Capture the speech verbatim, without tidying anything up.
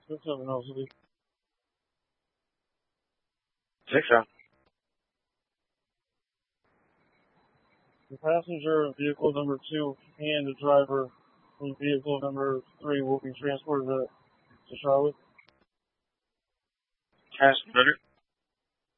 Six seven oh three. Six seven. The passenger in vehicle number two and the driver in vehicle number three will be transported to, to Charlotte. Transmitter.